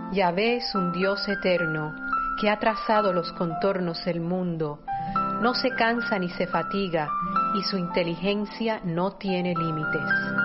Yahvé es un Dios eterno, que ha trazado los contornos del mundo. No se cansa ni se fatiga, y su inteligencia no tiene límites.